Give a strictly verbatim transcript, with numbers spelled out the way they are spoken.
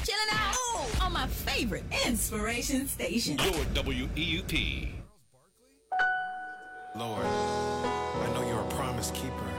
Chilling out on my favorite inspiration station. Your W E U P. Lord, I know you're a promise keeper.